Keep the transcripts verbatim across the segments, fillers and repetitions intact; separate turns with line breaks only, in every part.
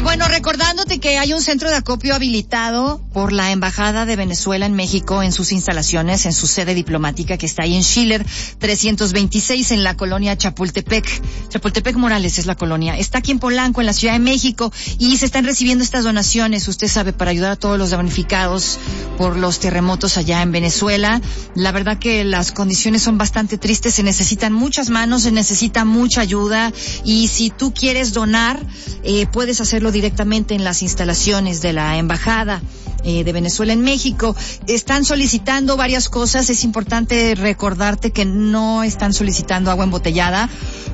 Y bueno, recordándote que hay un centro de acopio habilitado por la Embajada de Venezuela en México en sus instalaciones, en su sede diplomática que está ahí en Schiller trescientos veintiséis en la colonia Chapultepec. Chapultepec Morales es la colonia. Está aquí en Polanco, en la Ciudad de México, y se están recibiendo estas donaciones, usted sabe, para ayudar a todos los damnificados por los terremotos allá en Venezuela. La verdad que las condiciones son bastante tristes, se necesitan muchas manos, se necesita mucha ayuda, y si tú quieres donar, eh, puedes hacerlo directamente en las instalaciones de la Embajada eh, de Venezuela en México. Están solicitando varias cosas. Es importante recordarte que no están solicitando agua embotellada.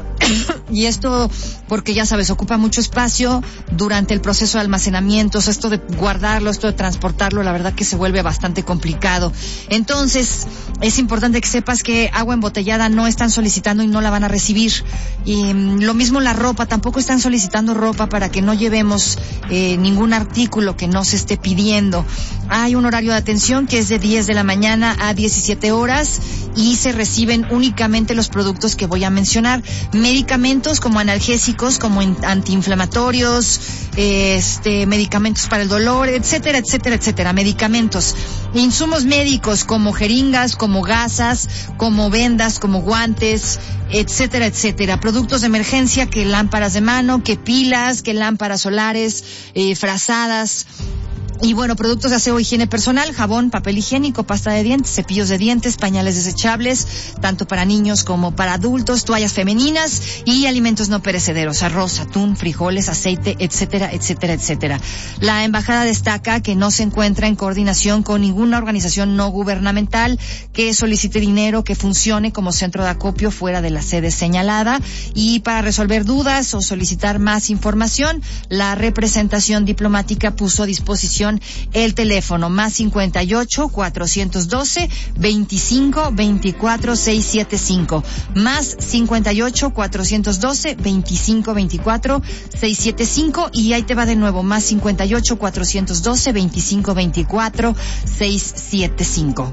Y esto porque, ya sabes, ocupa mucho espacio durante el proceso de almacenamiento. O sea, esto de guardarlo, esto de transportarlo, la verdad que se vuelve bastante complicado. Entonces, es importante que sepas que agua embotellada no están solicitando y no la van a recibir. Y um, lo mismo la ropa, tampoco están solicitando ropa para que no llevemos eh, ningún artículo que no se esté pidiendo. Hay un horario de atención que es de diez de la mañana a diecisiete horas y se reciben únicamente los productos que voy a mencionar. Medicamentos como analgésicos, como antiinflamatorios, este, medicamentos para el dolor, etcétera, etcétera, etcétera, medicamentos. Insumos médicos como jeringas, como gasas, como vendas, como guantes, etcétera, etcétera. Productos de emergencia, que lámparas de mano, que pilas, que lámparas solares, eh, frazadas. Y bueno, productos de aseo, higiene personal, jabón, papel higiénico, pasta de dientes, cepillos de dientes, pañales desechables, tanto para niños como para adultos, toallas femeninas y alimentos no perecederos, arroz, atún, frijoles, aceite, etcétera, etcétera, etcétera. La embajada destaca que no se encuentra en coordinación con ninguna organización no gubernamental que solicite dinero que funcione como centro de acopio fuera de la sede señalada. Y para resolver dudas o solicitar más información, la representación diplomática puso a disposición el teléfono más cincuenta y ocho, cuatrocientos doce, veinticinco, veinticuatro, seiscientos setenta y cinco, más cincuenta y ocho, cuatrocientos doce, veinticinco, veinticuatro, seiscientos setenta y cinco, y ahí te va de nuevo, más cincuenta y ocho, cuatrocientos doce, veinticinco, veinticuatro, seiscientos setenta y cinco.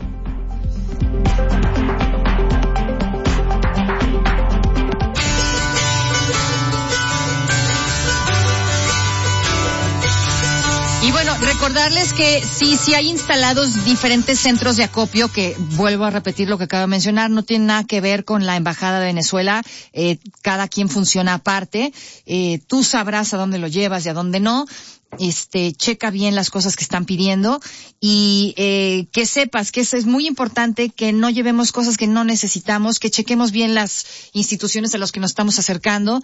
Y bueno, recordarles que sí, sí hay instalados diferentes centros de acopio, que vuelvo a repetir lo que acabo de mencionar, no tiene nada que ver con la Embajada de Venezuela, eh, cada quien funciona aparte, eh, tú sabrás a dónde lo llevas y a dónde no. Este, checa bien las cosas que están pidiendo y eh, que sepas que es, es muy importante que no llevemos cosas que no necesitamos, que chequemos bien las instituciones a las que nos estamos acercando.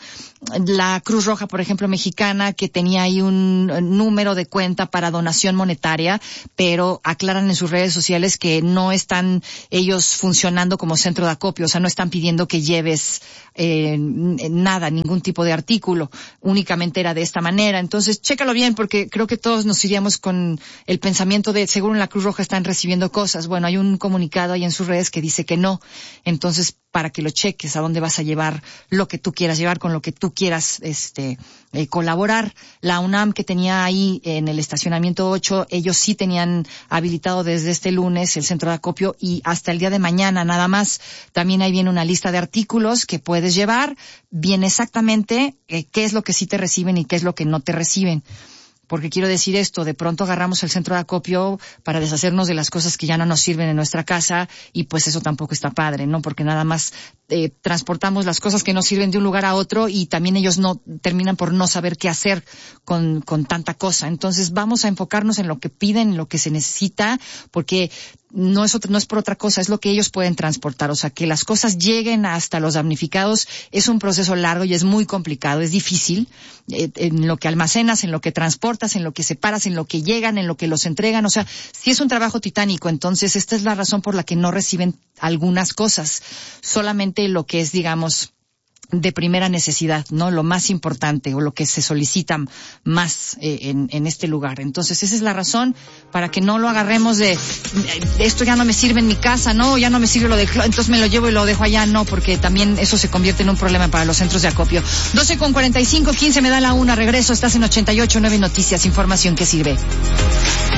La Cruz Roja, por ejemplo, mexicana, que tenía ahí un número de cuenta para donación monetaria, pero aclaran en sus redes sociales que no están ellos funcionando como centro de acopio, o sea, no están pidiendo que lleves eh, nada, ningún tipo de artículo, únicamente era de esta manera. Entonces, chécalo bien, porque creo que todos nos iríamos con el pensamiento de seguro en la Cruz Roja están recibiendo cosas. Bueno, hay un comunicado ahí en sus redes que dice que no. Entonces, para que lo cheques a dónde vas a llevar lo que tú quieras llevar, con lo que tú quieras este eh, colaborar. La UNAM, que tenía ahí en el estacionamiento ocho, ellos sí tenían habilitado desde este lunes el centro de acopio y hasta el día de mañana nada más. También ahí viene una lista de artículos que puedes llevar, viene exactamente eh, qué es lo que sí te reciben y qué es lo que no te reciben. Porque quiero decir esto, de pronto agarramos el centro de acopio para deshacernos de las cosas que ya no nos sirven en nuestra casa, y pues eso tampoco está padre, ¿no? Porque nada más eh, transportamos las cosas que nos sirven de un lugar a otro y también ellos no terminan por no saber qué hacer con, con tanta cosa. Entonces vamos a enfocarnos en lo que piden, en lo que se necesita, porque no es otra, no es por otra cosa, es lo que ellos pueden transportar. O sea, que las cosas lleguen hasta los damnificados es un proceso largo y es muy complicado, es difícil, eh, en lo que almacenas, en lo que transportas, en lo que separas, en lo que llegan, en lo que los entregan. O sea, sí es un trabajo titánico. Entonces, esta es la razón por la que no reciben algunas cosas, solamente lo que es, digamos, de primera necesidad, ¿no? Lo más importante o lo que se solicita más eh, en, en este lugar. Entonces, esa es la razón para que no lo agarremos de, de esto ya no me sirve en mi casa, ¿no? Ya no me sirve lo de, entonces me lo llevo y lo dejo allá, no, porque también eso se convierte en un problema para los centros de acopio. doce con cuarenta y cinco, quince me da la una, regreso, estás en ochenta y ocho nueve Noticias, información que sirve.